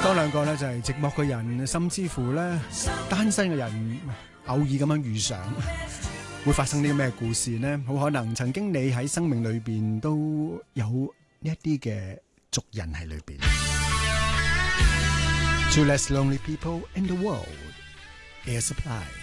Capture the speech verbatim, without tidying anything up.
當兩個咧就係寂寞嘅人，甚至乎咧單身嘅人偶爾咁樣遇上，會發生啲咩故事呢？好可能曾經你喺生命裏邊都有一啲嘅足印喺裏邊。Two less lonely people in the world. Air Supply。